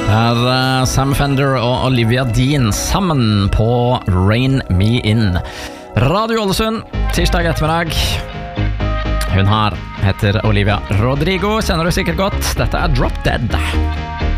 Sam Fender og Olivia Dean sammen på Rain Me In. Radio Ålesund, tirsdag ettermiddag. Hun her heter Olivia Rodrigo, kjenner du sikkert godt. Dette Drop Dead.